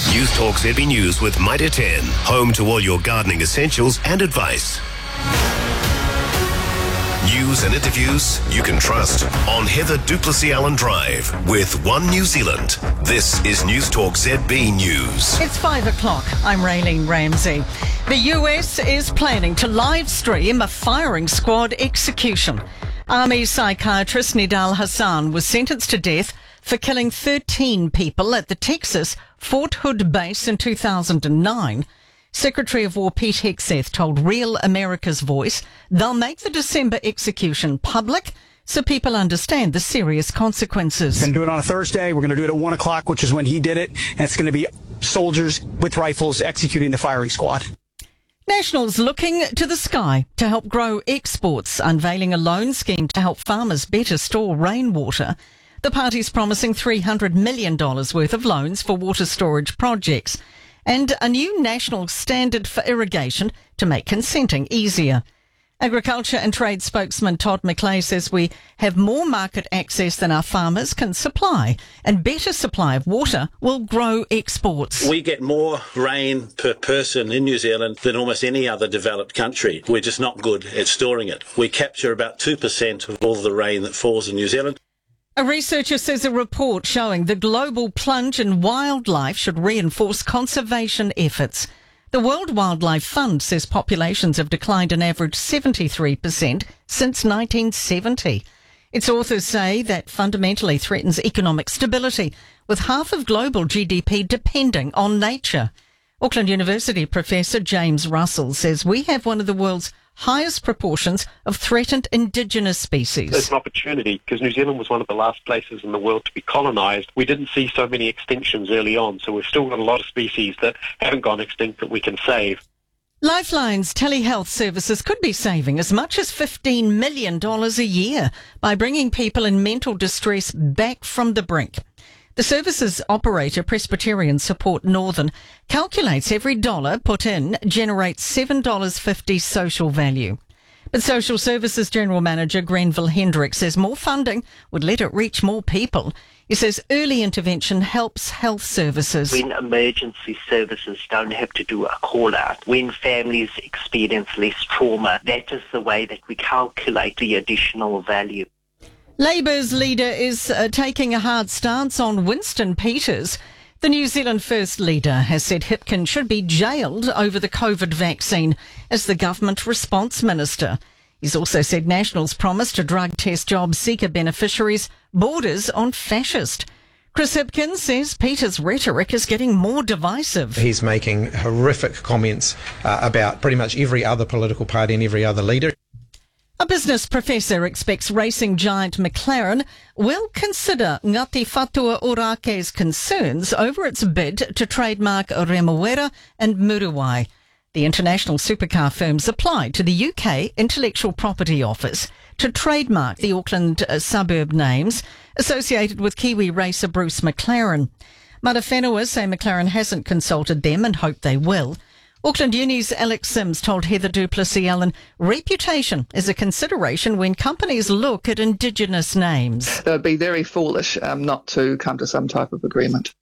News Talk ZB News with Mitre 10, home to all your gardening essentials and advice. News and interviews you can trust on Heather Duplessis Allen Drive with One New Zealand. This is News Talk ZB News. It's 5 o'clock. I'm Raylene Ramsey. The US is planning to live stream a firing squad execution. Army psychiatrist Nidal Hasan was sentenced to death for killing 13 people at the Texas Fort Hood base in 2009. Secretary of War Pete Hegseth told Real America's Voice they'll make the December execution public so people understand the serious consequences. We're going to do it on a Thursday. We're going to do it at 1 o'clock, which is when he did it. And it's going to be soldiers with rifles executing the firing squad. Nationals looking to the sky to help grow exports, unveiling a loan scheme to help farmers better store rainwater. The party's promising $300 million worth of loans for water storage projects and a new national standard for irrigation to make consenting easier. Agriculture and Trade spokesman Todd McClay says we have more market access than our farmers can supply, and better supply of water will grow exports. We get more rain per person in New Zealand than almost any other developed country. We're just not good at storing it. We capture about 2% of all the rain that falls in New Zealand. A researcher says a report showing the global plunge in wildlife should reinforce conservation efforts. The World Wildlife Fund says populations have declined an average 73% since 1970. Its authors say that fundamentally threatens economic stability, with half of global GDP depending on nature. Auckland University professor James Russell says we have one of the world's highest proportions of threatened indigenous species. It's an opportunity because New Zealand was one of the last places in the world to be colonised. We didn't see so many extinctions early on, so we've still got a lot of species that haven't gone extinct that we can save. Lifeline's telehealth services could be saving as much as $15 million a year by bringing people in mental distress back from the brink. The service's operator, Presbyterian Support Northern, calculates every dollar put in generates $7.50 social value. But Social Services General Manager Grenville Hendrick says more funding would let it reach more people. He says early intervention helps health services. When emergency services don't have to do a call-out, when families experience less trauma, that is the way that we calculate the additional value. Labour's leader is taking a hard stance on Winston Peters. The New Zealand First leader has said Hipkin should be jailed over the COVID vaccine as the government response minister. He's also said Nationals promise to drug test job seeker beneficiaries borders on fascist. Chris Hipkin says Peters' rhetoric is getting more divisive. He's making horrific comments about pretty much every other political party and every other leader. A business professor expects racing giant McLaren will consider Ngati Whatua Orake's concerns over its bid to trademark Remuera and Muruwai. The international supercar firms applied to the UK Intellectual Property Office to trademark the Auckland suburb names associated with Kiwi racer Bruce McLaren. Mana whenua say McLaren hasn't consulted them and hope they will. Auckland Uni's Alex Sims told Heather Duplessis Allen reputation is a consideration when companies look at Indigenous names. It would be very foolish not to come to some type of agreement.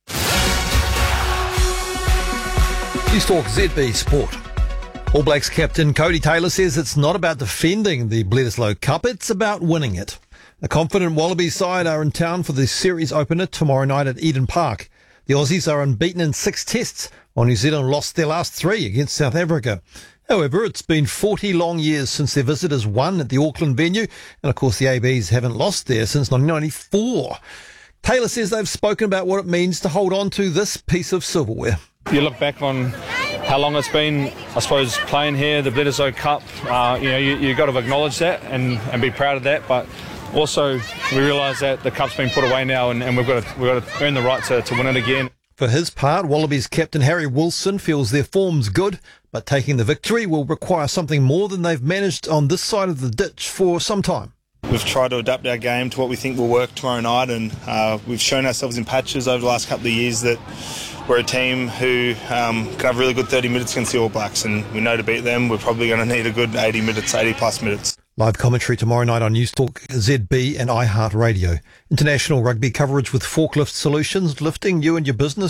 News Talk ZB Sport. All Blacks captain Cody Taylor says it's not about defending the Bledisloe Cup, it's about winning it. The confident Wallabies side are in town for the series opener tomorrow night at Eden Park. The Aussies are unbeaten in 6 tests, while New Zealand lost their last 3 against South Africa. However, it's been 40 long years since their visitors won at the Auckland venue, and of course the ABs haven't lost there since 1994. Taylor says they've spoken about what it means to hold on to this piece of silverware. You look back on how long it's been, I suppose, playing here, the Bledisloe Cup, you got to acknowledge that and be proud of that, but also we realise that the cup's been put away now and we've got to earn the right to win it again. For his part, Wallabies captain Harry Wilson feels their form's good, but taking the victory will require something more than they've managed on this side of the ditch for some time. We've tried to adapt our game to what we think will work tomorrow night, and we've shown ourselves in patches over the last couple of years that we're a team who can have really good 30 minutes against the All Blacks, and we know to beat them we're probably going to need a good 80 minutes, 80 plus minutes. Live commentary tomorrow night on News Talk ZB and iHeartRadio. International rugby coverage with Forklift Solutions, lifting you and your business